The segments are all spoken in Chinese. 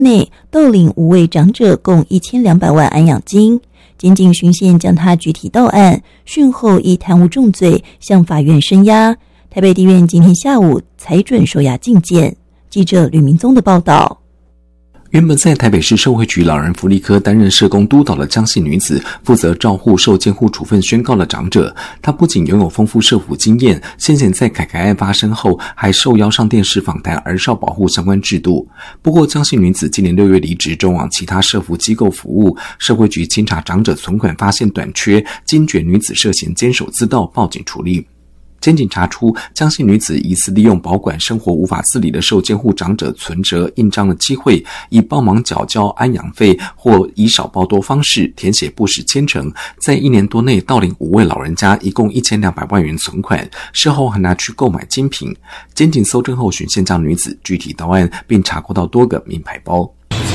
内盗领5位长者共1200万安养金，检警循线将他具体到案，讯后以贪污重罪向法院声押。台北地院今天下午裁准收押禁见。记者吕明宗的报道。 原本在台北市社会局老人福利科担任社工督导的江姓女子，负责照护受监护处分宣告的长者。她不仅拥有丰富社福经验，先前在凯凯案发生后，还受邀上电视访谈儿少保护相关制度。不过，江姓女子今年6月离职，转往其他社福机构服务。社会局清查长者存款，发现短缺，惊觉女子涉嫌监守自盗，报警处理。检警查出江姓女子疑似利用保管生活无法自理的受监护长者存折印章的机会，以帮忙缴交安养费或以少报多方式填写不实签呈，在1年多内盗领5位老人家一共1200万元存款，事后还拿去购买精品。检警搜证后循线将女子具体到案，并查获到多个名牌包。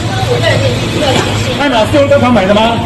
那哪是用这场买的吗？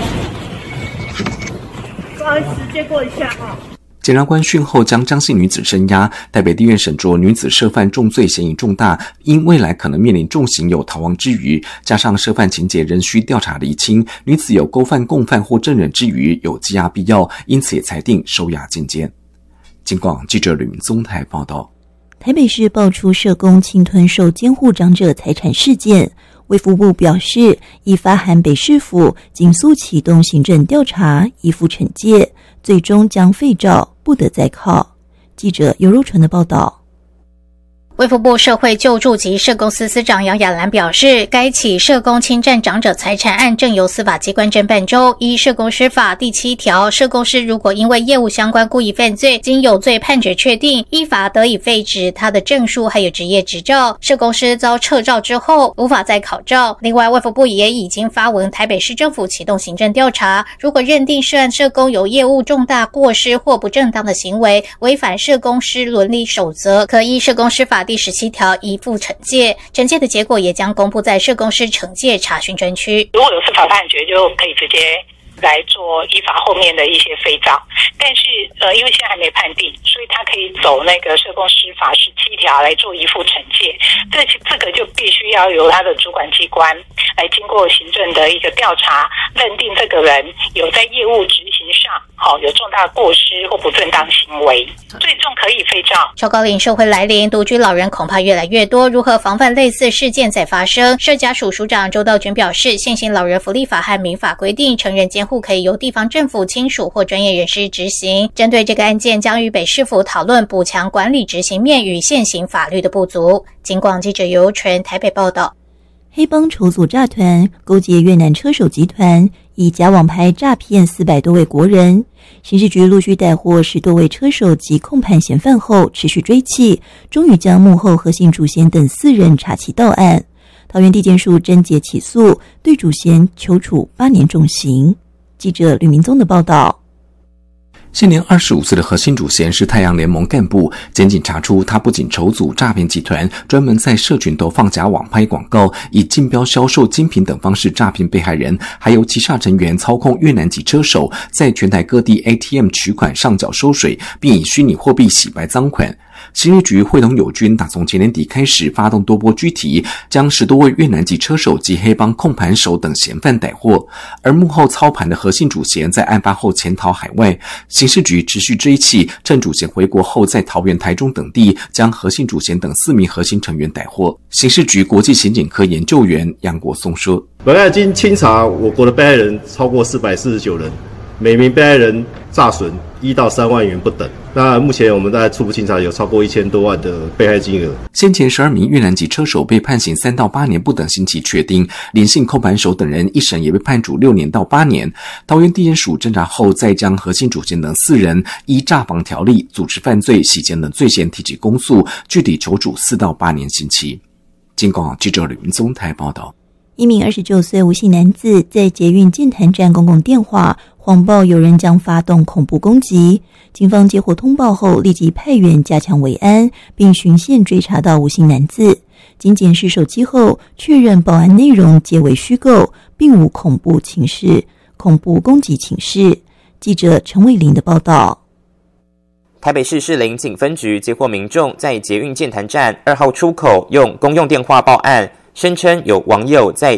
不好意思，借过一下啊。 检察官讯后将江姓女子声押，台北地院审酌女子涉犯重罪嫌疑重大，因未来可能面临重刑有逃亡之虞，加上涉犯情节仍需调查厘清，女子有勾犯、共犯或证人之虞，有羁押必要，因此也裁定收押禁见。警广记者吕明宗台报道。 台北市爆出社工侵吞受监护长者财产事件，卫福部表示，已发函北市府紧速启动行政调查，依法惩戒，最终将废照，不得再考。记者尤若纯的报道。 卫福部社会救助及社工司司长杨雅兰表示，该起社工侵占长者财产案正由司法机关侦办中。依社工师法第7条，社工师如果因为业务相关故意犯罪，经有罪判决确定，依法得以废止他的证书还有职业执照。社工师遭撤照之后，无法再考照。另外，卫福部也已经发文台北市政府启动行政调查，如果认定涉案社工有业务重大过失或不正当的行为，违反社工师伦理守则，可依社工师法第17条依附惩戒，惩戒的结果也将公布在社工师惩戒查询专区。 如果有司法判决，就可以直接来做依法后面的一些废照，但是因为现在还没判定，所以他可以走那个社工师法17条来做依附惩戒。这个就必须要由他的主管机关来经过行政的一个调查，认定这个人有在业务执行上有重大过失或不正当行为，最终可以废照。 超高龄社会来临，独居老人恐怕越来越多，如何防范类似事件再发生？社家署署长周道娟表示，现行老人福利法和民法规定，成人监护可以由地方政府亲属或专业人士执行。针对这个案件，将与北市府讨论补强管理执行面与现行法律的不足。警广记者尤纯台北报道。 黑帮筹组诈团，勾结越南车手集团，以假网拍诈骗400多位国人。刑事局陆续逮获10多位车手及控盘嫌犯后，持续追缉，终于将幕后核心主嫌等4人查起到案。桃园地检署侦结起诉，对主嫌求处8年重刑。记者吕明宗的报道。 现年25岁的核心主嫌是太阳联盟干部，检警查出他不仅筹组诈骗集团，专门在社群投放假网拍广告，以竞标销售精品等方式诈骗被害人，还由旗下成员操控越南籍车手，在全台各地 ATM 取款上缴收水，并以虚拟货币洗白赃款。刑事局会同友军打从前年底开始发动多波拘提，将10多位越南籍车手及黑帮控盘手等嫌犯逮获，而幕后操盘的核心主嫌在案发后潜逃海外。刑事局持续追缉，趁主嫌回国后在桃园、台中等地将核心主嫌等4名核心成员逮获。刑事局国际刑警科研究员杨国松说， 本案经清查，我国的被害人超过449人，每名被害人诈损1到3万元不等。那目前我们大概初步清查有超过1000多万的被害金额。 先前12名越南籍车手被判刑3到8年不等刑期确定，林姓控盘手等人一审也被判处6年到8年。桃园地检署侦查后，再将核心主嫌等4人依诈防条例、组织犯罪、洗钱等罪嫌提起公诉，具体求处4到8年刑期。警广记者吕明宗台报道。 一名29岁吴姓男子在捷运剑潭站公共电话谎报有人将发动恐怖攻击，警方接获通报后立即派员加强维安，并循线追查到吴姓男子。经检视手机后，确认报案内容皆为虚构，并无恐怖攻击情事。记者陈伟玲的报道。 台北市士林警分局接获民众在捷运剑潭站2号出口用公用电话报案，声称有网友在